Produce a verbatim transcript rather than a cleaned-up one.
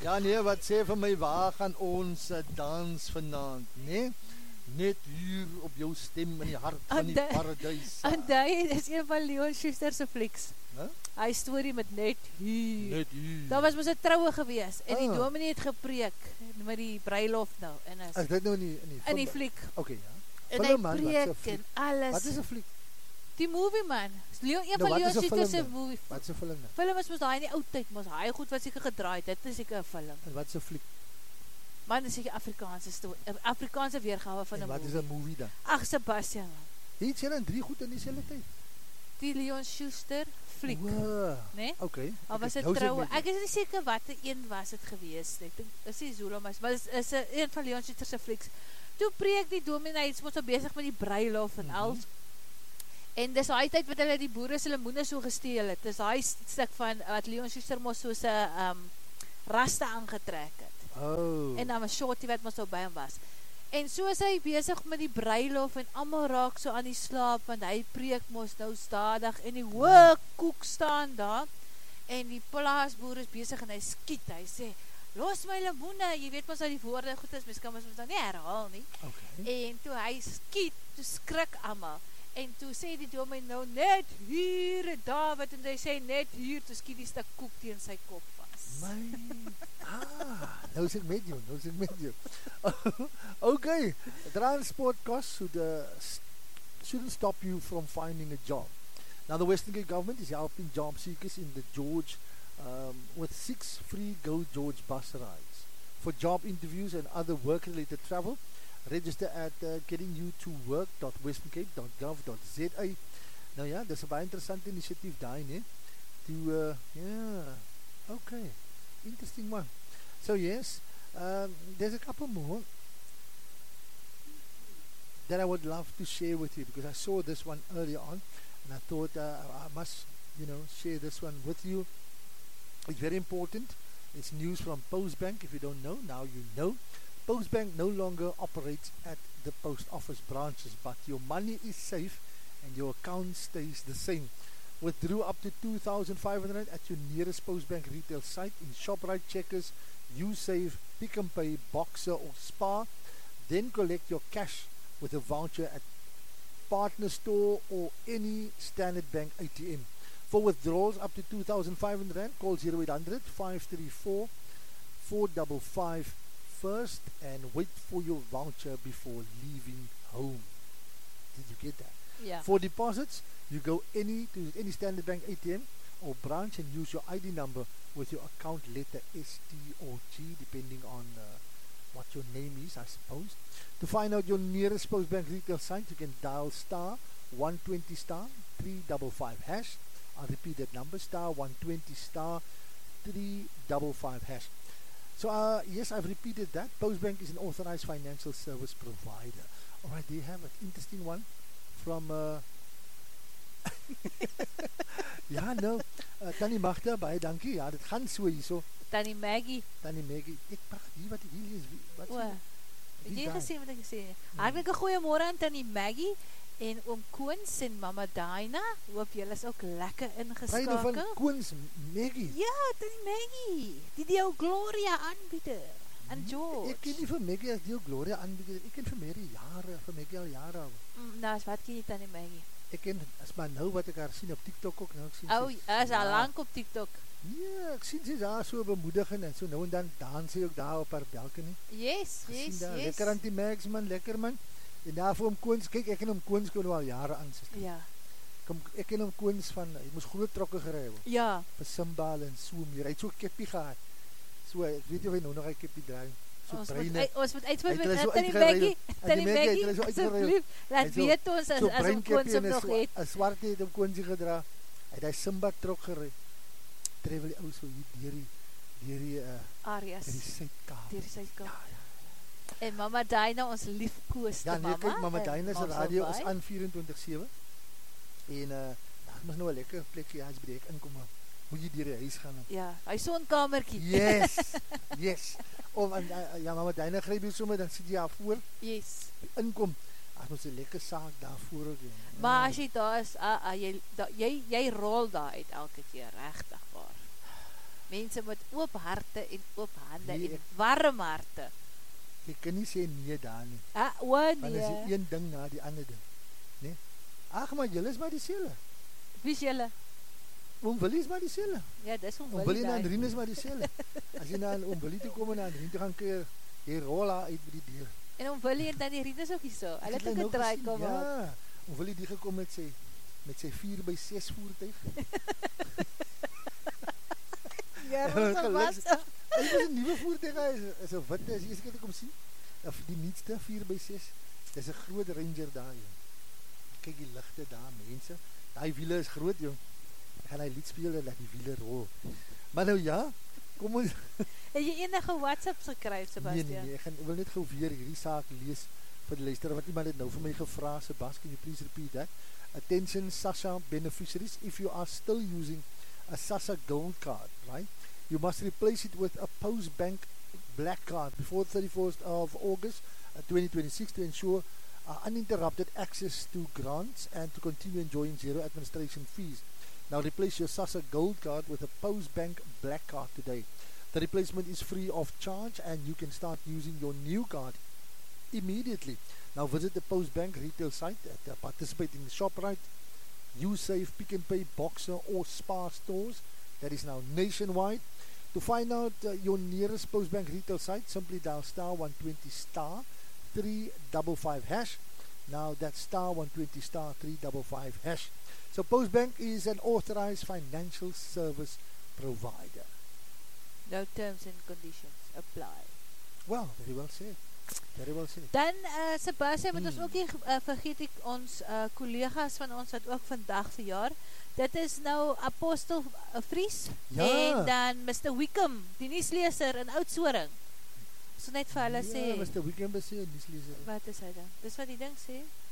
Ja nee, wat sê vir my, waar gaan ons uh, dans vanaand, nee? Net hier op jou stem in die hart van die paradijs. En die is een van Leon Schuster se flieks. Huh? Hy storie met net hier. Net hier. Daar was mos 'n troue gewees en die Ah. dominee het gepreek met die bruiloft nou en is Is dit nou in die in die in die fliek. Okay, ja. En hy Film, man, wat is 'n preek fliek? en alles. Wat is 'n fliek? Die movie man. Leon, een Nou, van wat Leon is 'n Schuster film se dan? movie. Wat is 'n film dan? Film is mos daai in die ou tyd, mos hy goed wat seker gedraai het. Dit is seker 'n film. En wat is 'n fliek? Man, dis seker Afrikaanse storie, Afrikaanse weergawe van 'n En wat movie. is 'n movie dan? Ag Sebastian. Het jy dan drie goed in dieselfde tyd? Die Leon Schuster fliek, Wow. né? Okay. Al was okay, dit nou is troue. met jou. Ek is nie seker watter een was dit gewees nie. Ek dink is nie Zulu maar maar is is 'n een van Leon Schuster se flieks. Toe preek die dominee, hy's mos so besig met die bruilof en Mhm. al. En dis daai tyd wat hulle die boere se lemoene so gesteel het. Dis daai stuk van wat Leon Schuster mos so 'n um raste aangetrek het. Oh. En dan 'n shortie wat mos so by hom was. En so is hy besig met die bruilof en almal raak so aan die slaap want hy preek mos nou stadig en die hoë koek staan daar en die plaasboer is besig en hy skiet. Hy sê, "Los my lemoene." Jy weet mos dat die woorde goed is, mens kan mos dan nie herhaal nie. Okay. En toe hy skiet, toe skrik almal. En toe sê die dominee nou net hier Dawid en hy sê net hier, toe skiet die stuk koek teen sy kop vas. My, ah, nou is ek met jou, nou is ek met jou. Okay, transport costs should, uh, shouldn't stop you from finding a job. Now the Western Cape government is helping job seekers in the George um, with six free Go George bus rides. For job interviews and other work-related travel, register at uh, getting you to work dot western cape dot gov dot z a. Nou ja, dis 'n baie interessante inisiatief daai, né? To uh, yeah, okay, interesting one. So yes, um, there's a couple more that I would love to share with you because I saw this one earlier on and I thought uh, I must, you know, share this one with you. It's very important. It's news from Postbank. If you don't know, now you know. Postbank no longer operates at the post office branches, but your money is safe and your account stays the same. Withdraw up to two thousand five hundred at your nearest Postbank retail site in ShopRite, Checkers, USave, Pick n Pay, Boxer or Spar. Then collect your cash with a voucher at Partner Store or any Standard Bank A T M. For withdrawals up to two thousand five hundred rand, call zero eight hundred, five three four, four five five first and wait for your voucher before leaving home. Did you get that? Yeah. For deposits, you go any to any Standard Bank A T M or branch and use your I D number with your account letter S T or G, depending on uh, what your name is, I suppose. To find out your nearest Postbank retail site, you can dial star one twenty star three five five hash. I'll repeat that number, star one twenty star three five five hash. So uh, yes, I've repeated that. Postbank is an authorized financial service provider. Alright, do you have an interesting one from uh, ja, nou, uh, Tannie Magda, baie dankie. Ja, dit gaan so hierso. Tannie Maggie. Tannie Maggie, ek praat hier wat ek hier lees. Wie- Wat O, wie het jy daar? gesê wat ek gesê? Hartlike goeiemôre aan Tannie Maggie en oom Koens en Mama Daina. Hoop julle is ook lekker Vryde van ingeskakel. Koens Maggie. Ja, Tannie Maggie. Die die ou Gloria aanbieder. En George. Ek ken nie vir Maggie as die ou Gloria aanbieder. Ek ken vir Mary jare, vir Maggie al jare al. Mm, nou, as wat ken jy Tannie Maggie? Ek ken, as maar nou wat ek haar sien op TikTok ook, nou ek sien Ou, sy- is al ja. lank op TikTok. Ja, ek sien sy is daar so bemoedigend en so nou en dan dans sy ook daar op haar balcony. Yes, Gesien yes, daar, yes. lekker anti-mags man, lekker man. En daar vir hom Koens, kyk ek ken hom Koens kon nou al jare aan sister. Ja. Kom, ek ken hom Koens van, hy moes groot trokke gery het. Ja. Vir Simbal en so meer. Hy het so 'n keppie gehad. So ek weet nie of hy nou nog 'n keppie draai. So Ons moet, breine. uit- ons moet Hy uitvind het hulle met so Tannie uitgery. Maggie. Tannie Maggie het Maggie, hulle so uitgery. asseblief, laat Hy het so- weet ons as So as bruin om Koens keppie hem en 'n nog swa- het. 'n swart het hom Koensie gedra. Hy het hy Simba trok gery. Travel die ou so hier deur die deur die uh Arias. deur die Suid-Kaap. Deur die Suid-Kaap. Ja, ja. En Mama Daina, ons liefkoeste Ja, nee, mama. kyk, Mama en Daina se ons radio albei. is aan vierentwintig sewe. En uh dit mos nou 'n lekker plekkie as by die hek inkom. Maar moet jy deur die huis gaan. Ja, hy so 'n kamertjie. Yes. Yes. Of en, uh, ja, Mama Daina gryp jy sommer dan sit jy haar voor Yes. inkom. As mos 'n lekker saak daar voor ook. Ja. Maar as jy daar is, ah, ah, jy da, jy jy rol daar uit elke keer regtig waar. Mense met oop harte en oop hande Nee, en ek- warm harte. Jy kan nie sê nee daar nie. Ah, o Want is nee. die een ding na die ander ding. Nee? Ag, maar julle is maar dieselfde. Wie is julle? Oom Willie is maar dieselfde. Ja, dis om Oom Willie en Andrien is maar dieselfde. As jy na Oom Willie toe kom en na Andrien toe gaan keer, jy rol haar uit by die deur. En om Willie en dan die Rien is ook nie so. Hulle Ek het ook nou een draai gesien, kom maak. Ja, Oom Willie die gekom met sy met sy vier by ses voertuig. Ja, Gelukkig. wat was Dit is 'n nuwe voertuig, hy is, is 'n witte, as jy eers kyk kom sien. Of die nuutste vier by ses. Dis 'n groot Ranger daar, joh. Kyk die ligte daar, mense. Daai wiele is groot, joh. Ek gaan hy lied speel en laat die wiele rol. Maar nou ja, kom ons Het jy enige WhatsApps gekry, Nee, Sebastian? nee, nee, ek, gaan, ek wil net gou weer hierdie saak lees vir die luisteraar, want iemand het nou vir my gevra, Sebas, can you please repeat that? Attention SASSA beneficiaries, if you are still using a SASSA gold card, right, you must replace it with a Postbank black card before the thirty-first of August uh, twenty twenty-six to ensure uh, uninterrupted access to grants and to continue enjoying zero administration fees. Now replace your SASSA gold card with a Postbank black card today. The replacement is free of charge and you can start using your new card immediately. Now visit the Postbank retail site at the participating ShopRite, USafe, Pick n Pay, Boxer or Spar stores that is now nationwide. To find out uh, your nearest Postbank retail site, simply dial star one twenty star three five five hash. Now that's star one twenty star three five five hash. So Postbank is an authorized financial service provider. No terms and conditions apply. Well, very well said. Very well said. Dan, uh, Sebastian, moet Hmm. ons ook nie uh, vergeet ek ons uh, collega's van ons wat ook vandag verjaar. Dit is nou Apostel uh, Vries Ja. en dan mister Wickham, die nuusleser in Oudtshoorn. So net vir hulle Ja, sê, mister Weekend besê, nuusleser. wat is hy dan? Dis wat die ding sê?